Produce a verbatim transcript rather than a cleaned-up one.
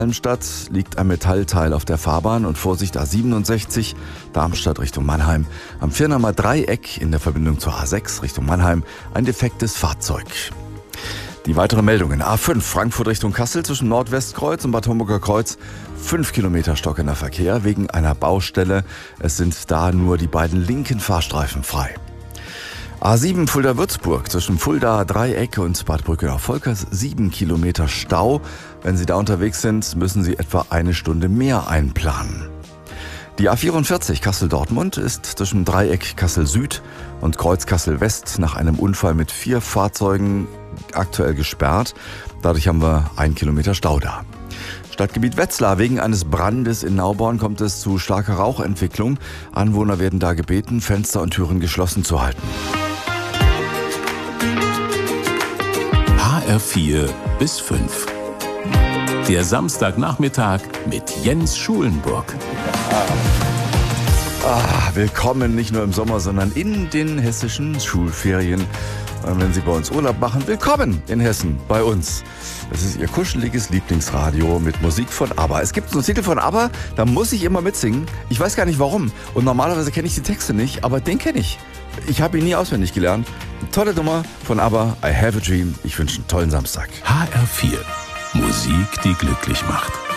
Darmstadt liegt ein Metallteil auf der Fahrbahn und Vorsicht A siebenundsechzig, Darmstadt Richtung Mannheim. Am Firnamer Dreieck in der Verbindung zur A sechs Richtung Mannheim ein defektes Fahrzeug. Die weitere Meldungen. A fünf Frankfurt Richtung Kassel zwischen Nordwestkreuz und Bad Homburger Kreuz. Fünf Kilometer stockender Verkehr wegen einer Baustelle. Es sind da nur die beiden linken Fahrstreifen frei. A sieben Fulda-Würzburg zwischen Fulda Dreieck und Bad Brückenau-Volkers sieben Kilometer Stau. Wenn Sie da unterwegs sind, müssen Sie etwa eine Stunde mehr einplanen. Die A vierundvierzig Kassel-Dortmund ist zwischen Dreieck Kassel-Süd und Kreuz Kassel-West nach einem Unfall mit vier Fahrzeugen aktuell gesperrt. Dadurch haben wir einen Kilometer Stau da. Stadtgebiet Wetzlar. Wegen eines Brandes in Nauborn kommt es zu starker Rauchentwicklung. Anwohner werden da gebeten, Fenster und Türen geschlossen zu halten. H R vier bis fünf. Der Samstagnachmittag mit Jens Schulenburg. Ah, willkommen nicht nur im Sommer, sondern in den hessischen Schulferien. Und wenn Sie bei uns Urlaub machen, willkommen in Hessen bei uns. Das ist Ihr kuscheliges Lieblingsradio mit Musik von ABBA. Es gibt so einen Titel von ABBA, da muss ich immer mitsingen. Ich weiß gar nicht warum. Und normalerweise kenne ich die Texte nicht, aber den kenne ich. Ich habe ihn nie auswendig gelernt. Eine tolle Nummer von ABBA, I Have a Dream. Ich wünsche einen tollen Samstag. H R vier. Musik, die glücklich macht.